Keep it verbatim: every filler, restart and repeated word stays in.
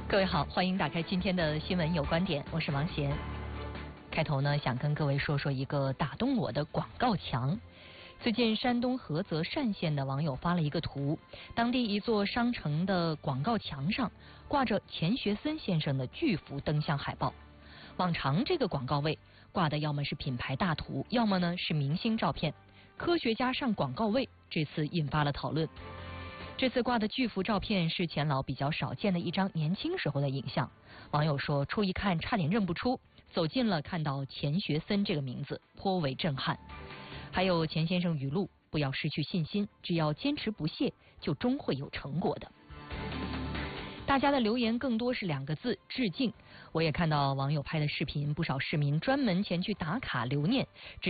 各位好，欢迎打开今天的新闻有观点，我是王贤。开头呢，想跟各位说说一个打动我的广告墙。最近山东菏泽单县的网友发了一个图，当地一座商城的广告墙上挂着钱学森先生的巨幅灯像海报。往常这个广告位挂的要么是品牌大图，要么呢是明星照片。科学家上广告位，这次引发了讨论。这次挂的巨幅照片是钱老比较少见的一张年轻时候的影像。网友说，初一看差点认不出，走近了看到钱学森这个名字，颇为震撼。还有钱先生语录：不要失去信心，只要坚持不懈，就终会有成果的。大家的留言更多是两个字：致敬。我也看到网友拍的视频，不少市民专门前去打卡留念。